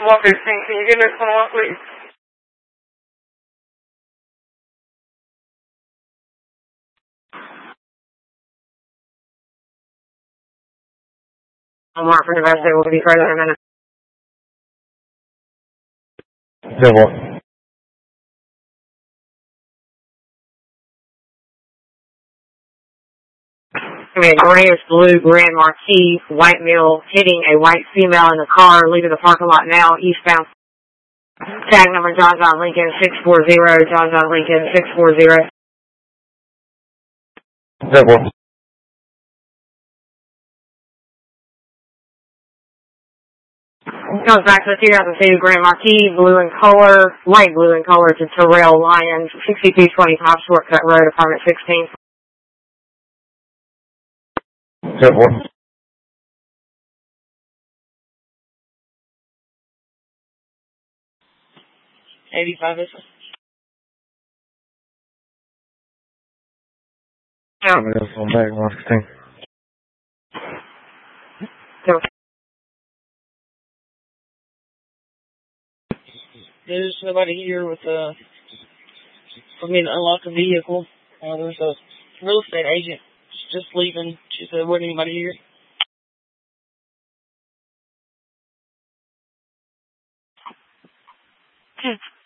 Walker, can you give me some walk, please? I'm Mark from University. We'll be further in a minute. Double. We had grayish blue Grand Marquis, white male hitting a white female in the car, leaving the parking lot now, eastbound. Tag number John Lincoln 640, John Lincoln 640. Double. Goes back to the 2002 Grand Marquis, blue in color, light blue in color to Terrell Lyons, 6225 Shortcut Road, apartment 16. Double. $85 is I'm going to go back marketing. There's nobody here with for me to unlock a vehicle. There's a real estate agent just leaving. She said, wasn't anybody here?